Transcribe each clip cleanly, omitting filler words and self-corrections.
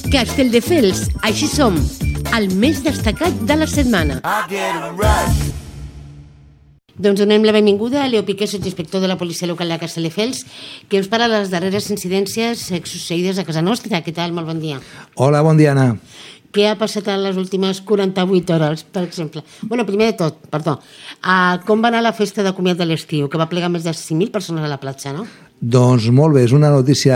Castelldefels, així som, el més destacat de la setmana. Doncs donem la benvinguda a Leo Piqué, subinspector de la policia local de Castelldefels, que ens parla de les darreres incidències succeïdes a casa nostra. Què tal? Molt bon dia. Hola, bon dia, Anna. Què ha passat en les últimes 48 hores, per exemple? Bueno, primer de tot, perdó, com va anar la festa de comiat de l'estiu, que va plegar més de 5.000 persones a la platja, no? Doncs molt bé, és una notícia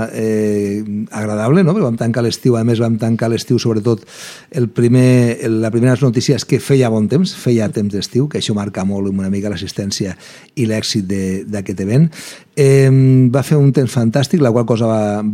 agradable, no? Perquè vam tancar l'estiu, a més vam tancar l'estiu sobretot la primera notícia és que feia bon temps, feia temps d'estiu, que això marca molt una mica l'assistència i l'èxit d'aquest event. Va fer un temps fantàstic, la qual cosa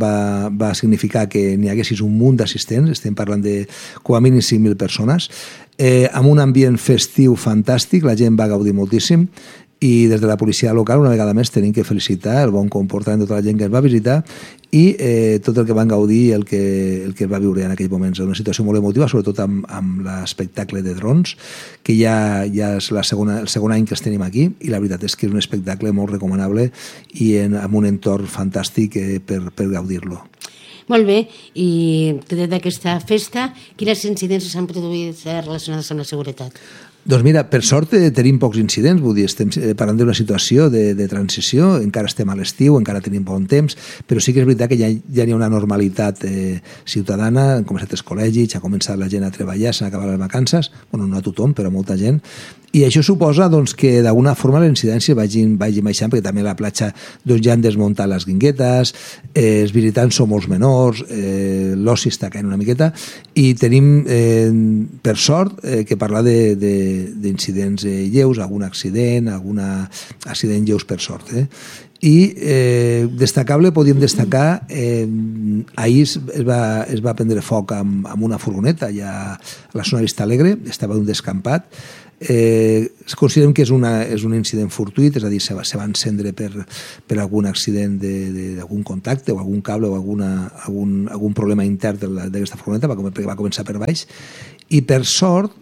va significar que n'hi haguessis un munt d'assistents, estem parlant de com a mínim 5.000 persones, amb un ambient festiu fantàstic, la gent va gaudir moltíssim, i des de la policia local una vegada més tenim que felicitar el bon comportament de tota la gent que es va visitar i tot el que van gaudir i el que es va viure en aquells moments. Una situació molt emotiva, sobretot amb l'espectacle de drons, que ja és el segon any que els tenim aquí, i la veritat és que és un espectacle molt recomanable i amb un entorn fantàstic per gaudir-lo. Molt bé, i tret d'aquesta festa, quines incidències s'han produït relacionades amb la seguretat? Doncs mira, per sort tenim pocs incidents, vull dir, estem parlant d'una situació de transició, encara estem a l'estiu, encara tenim bon temps, però sí que és veritat que ja hi ha una normalitat ciutadana, han començat els col·legis, ha començat la gent a treballar, s'han acabat les vacances, bueno, no a tothom, però a molta gent, i això suposa doncs, que d'alguna forma la incidència vagi baixant, perquè també a la platja doncs, ja han desmuntat les guinguetes, els visitants són molts menors, l'oci està caient una miqueta, i tenim, per sort, que parlar d'incidents lleus, algun accident lleus per sort. I destacable, podíem destacar, ahir es va prendre foc amb una furgoneta ja a la zona Vista Alegre, estava un descampat. Considerem que és un incident fortuït, és a dir, se va encendre per algun accident d'algun contacte o algun cable o algun problema intern d'aquesta furgoneta, perquè va començar per baix, i per sort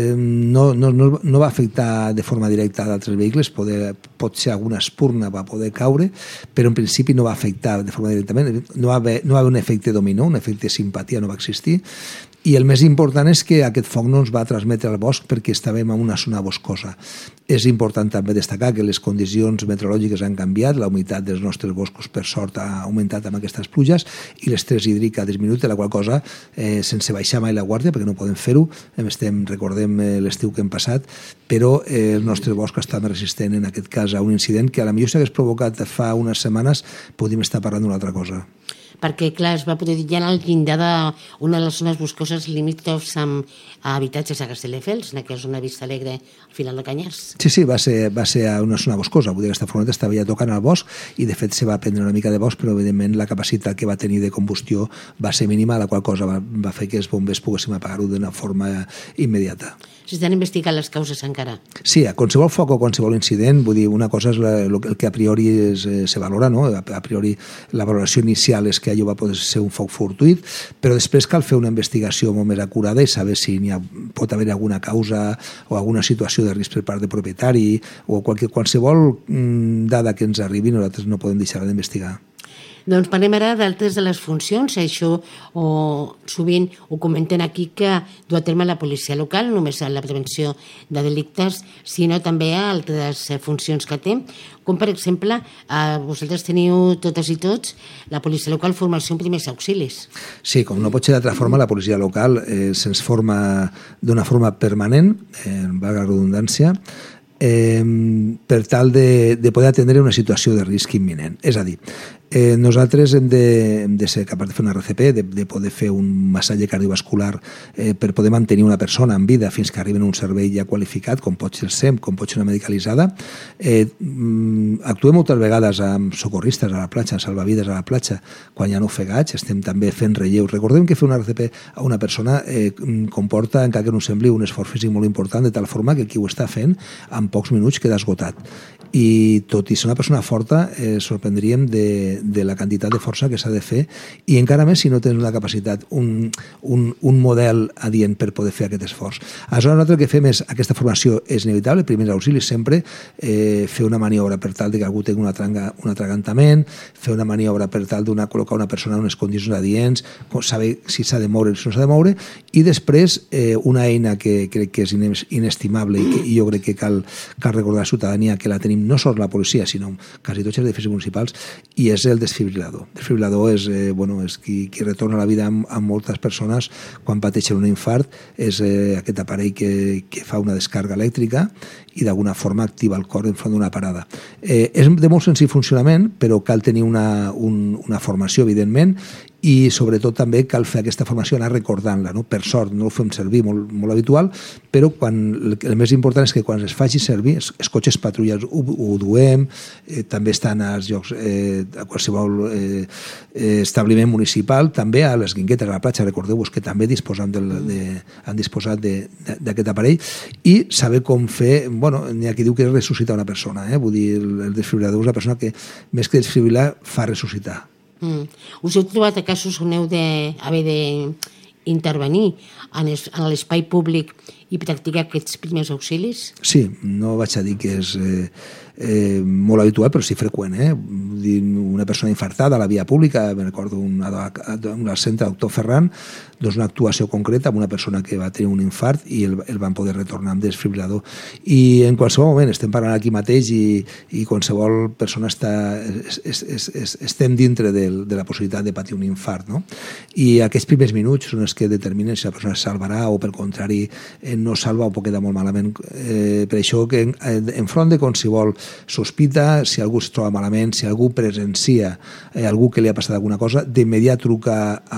no va afectar de forma directa a d'altres vehicles, pot ser alguna espurna va poder caure, però en principi no va afectar de forma directament, no va haver un efecte dominó, un efecte simpatia no va existir, i el més important és que aquest foc no ens va transmetre al bosc perquè estàvem en una zona boscosa. És important també destacar que les condicions meteorològiques han canviat, la humitat dels nostres boscos per sort ha augmentat amb aquestes pluges i l'estrès hídric ha disminuït, la qual cosa, sense baixar mai la guàrdia, perquè no podem fer-ho, recordem l'estiu que hem passat, però el nostre bosc està més resistent en aquest cas a un incident que a la millor s'hagués provocat fa unes setmanes, podríem estar parlant d'una altra cosa. Perquè, clar, es va poder dir ja al llindar d'una de les zones boscoses limítrofs amb habitatges a Castelldefels, en aquella zona Vista Alegre, al final de Canyars. Sí, va ser a una zona boscosa, vull dir que aquesta furgoneta estava ja tocant al bosc i de fet se va prendre una mica de bosc, però evidentment la capacitat que va tenir de combustió va ser mínima, la qual cosa va fer que els bombers poguéssim apagar-ho d'una forma immediata. S'estan investigant les causes encara? Sí, a qualsevol foc o qualsevol incident, vull dir, una cosa és el que a priori se valora, no? A priori la valoració inicial és que allò va poder ser un foc fortuït, però després cal fer una investigació molt més acurada i saber si pot haver alguna causa o alguna situació de risc per part de propietari o qualsevol dada que ens arribi, nosaltres no podem deixar d'investigar. Doncs parlem ara d'altres de les funcions, això sovint ho comenten aquí que du a terme la policia local, només en la prevenció de delictes, sinó també altres funcions que té, com per exemple, vosaltres teniu totes i tots la policia local formació en primers auxilis. Sí, com no pot ser d'altra forma, la policia local se'ns forma d'una forma permanent, valga la redundància, per tal de poder atendre una situació de risc imminent. És a dir, nosaltres hem de ser capaços de fer una RCP, de poder fer un massatge cardiovascular per poder mantenir una persona en vida fins que arriben a un servei ja qualificat, com pot ser el SEM, com pot ser una medicalitzada. Actuem moltes vegades amb socorristes a la platja, salvavides a la platja, quan hi ha ofegats, estem també fent relleus. Recordem que fer una RCP a una persona comporta, encara que no sembli, un esforç físic molt important, de tal forma que qui ho està fent, en pocs minuts queda esgotat. I tot i ser una persona forta, sorprendríem de la quantitat de força que s'ha de fer, i encara més si no tens la capacitat, un model adient per poder fer aquest esforç. Aleshores, nosaltres el que fem és, aquesta formació és inevitable, primers auxilis sempre, fer una maniobra per tal que algú tingui un atragantament, fer una maniobra per tal de col·locar una persona en unes condicions adients, saber si s'ha de moure o si no s'ha de moure, i després una eina que crec que és inestimable i jo crec que cal recordar a la ciutadania que la tenim no sols la policia, sinó quasi tots els edificis municipals, i és el desfibrilador. El desfibrilador és qui retorna a la vida a moltes persones quan pateixen un infart, és aquest aparell que fa una descàrrega elèctrica i d'alguna forma activa el cor enfront d'una parada. És de molt senzill funcionament, però cal tenir una formació, evidentment, i sobretot també cal fer aquesta formació, anar recordant-la, no? Per sort no ho fem servir molt habitual, però el més important és que quan es faci servir, els cotxes patrulles ho duem, també estan als llocs, a qualsevol establiment municipal, també a les Guinguetes, a la platja, recordeu-vos que també han disposat d'aquest aparell, i saber com fer, n'hi ha qui diu que és ressuscitar una persona, vull dir, el desfibrilador és una persona que més que desfibrilar fa ressuscitar. Us heu trobat a casos on heu d'haver d'intervenir en l'espai públic i practicar aquests primers auxilis? Sí, no vaig a dir que és molt habitual, però sí freqüent. Una persona infartada a la via pública, me recordo al centre doctor Ferran, doncs una actuació concreta amb una persona que va tenir un infart i el van poder retornar amb desfibrilador. I en qualsevol moment, estem parlant aquí mateix i qualsevol persona estem dintre de la possibilitat de patir un infart, no? I aquests primers minuts són els que determinen si la persona es salvarà o, pel contrari, no salva o pot quedar molt malament. Per això que enfront de qualsevol sospita, si algú es troba malament, si algú presencia algú que li ha passat alguna cosa, d'immediat truca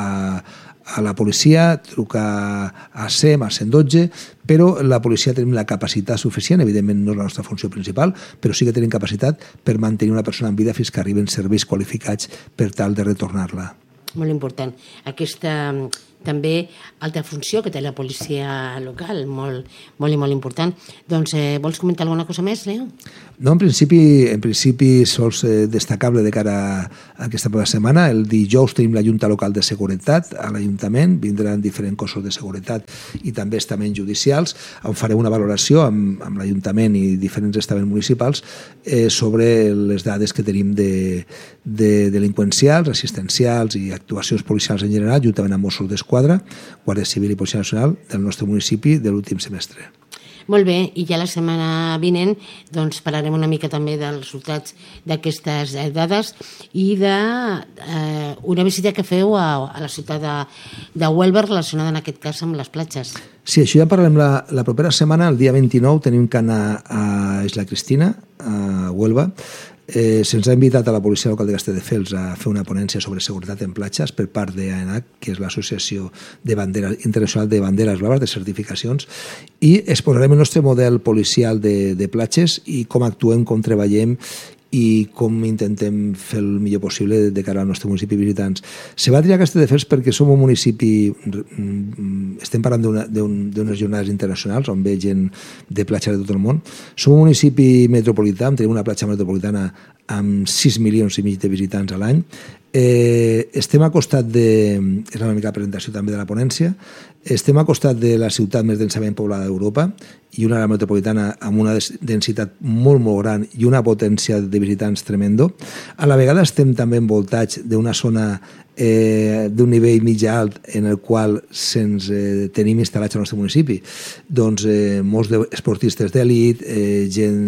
a la policia, truca a SEM, a 112, però la policia tenim la capacitat suficient, evidentment no és la nostra funció principal, però sí que tenim capacitat per mantenir una persona en vida fins que arriben serveis qualificats per tal de retornar-la. Molt important. Aquesta també altra funció que té la policia local, molt i molt important. Doncs vols comentar alguna cosa més, Leo? No, en principi sols destacable de cara a aquesta propera setmana. El dijous tenim la Junta Local de Seguretat a l'Ajuntament, vindran diferents cossos de seguretat i també estaments judicials, on farem una valoració amb l'Ajuntament i diferents estaments municipals sobre les dades que tenim de delinqüencials, assistencials i actuacions policials en general, juntament amb Mossos d'Esquadra, Guàrdia Civil i Policia Nacional del nostre municipi de l'últim semestre. Molt bé, i ja la setmana vinent doncs parlarem una mica també dels resultats d'aquestes dades i d'una visita que feu a la ciutat de Huelva relacionada en aquest cas amb les platges. Sí, això ja en parlarem la propera setmana. El dia 29 tenim que anar a Isla Cristina, a Huelva. Se'ns ha invitat a la Policia Local de Castelldefels a fer una ponència sobre seguretat en platges per part d'AENAC, que és l'Associació Internacional de Banderes Blaves, de certificacions, i exposarem el nostre model policial de platges i com actuem, com treballem i com intentem fer el millor possible de cara al nostre municipi visitants. Se va triar Castelldefels perquè som un municipi, estem parlant d'unes jornades internacionals on ve gent de platges de tot el món. Som un municipi metropolità, tenim una platja metropolitana amb 6 milions i mig de visitants a l'any. Estem al costat és una mica la presentació també de la ponència, estem al costat de la ciutat més densament poblada d'Europa i una àrea metropolitana amb una densitat molt gran i una potència de visitants tremendo. A la vegada estem també envoltats d'una zona d'un nivell mitjà alt en el qual tenim instal·lats al nostre municipi. Doncs molts esportistes d'elit, gent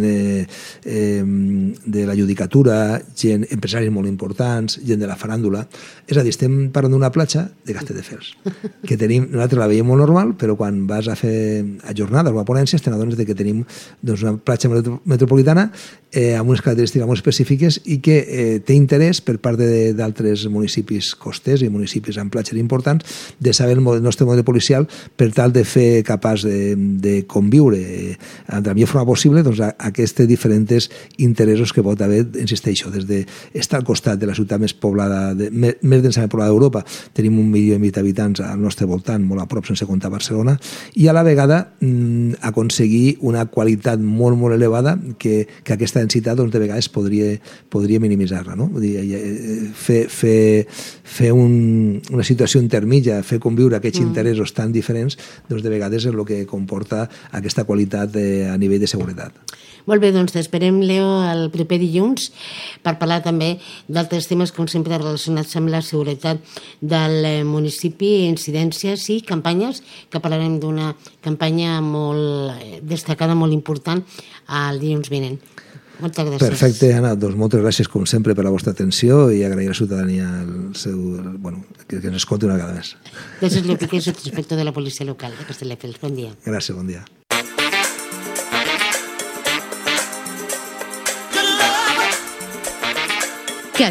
de la judicatura, empresaris molt importants, gent de la faràndula. És a dir, estem parlant d'una platja de Castelldefels, que tenim, nosaltres la veiem molt normal, però quan vas a fer jornades o a ponències t'adones que tenim una platja metropolitana amb unes característiques molt específiques i que té interès per part d'altres municipis costers i municipis amb platges importants, de saber el nostre model policial per tal de fer capaç de conviure de la millor forma possible aquests diferents interessos que pot haver, insisteixo, des d'estar al costat de la ciutat més poblada, més densament poblada d'Europa, tenim 1,5 milió d'habitants al nostre voltant, molt a prop, sense comptar Barcelona, i a la vegada aconseguir una qualitat molt, molt elevada que aquesta densitat de vegades podria minimitzar-la, no? Vull dir, fer una situació intermitja, fer conviure aquests interessos tan diferents, doncs de vegades és el que comporta aquesta qualitat a nivell de seguretat. Molt bé, doncs t'esperem, Leo, el proper dilluns per parlar també d'altres temes, com sempre, relacionats amb la seguretat del municipi, incidències i campanyes, que parlarem d'una campanya molt destacada, molt important, el dilluns vinent. Moltes gràcies. Perfecte, Anna. Doncs moltes gràcies, com sempre, per la vostra atenció i agrair a la ciutadania que ens escolti una vegada més. Gràcies, Leo Piqué, subinspector de la policia local de Castelldefels. Bon dia. Gràcies, bon dia.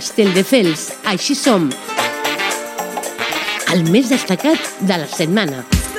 Castelldefels, així som. El més destacat de la setmana.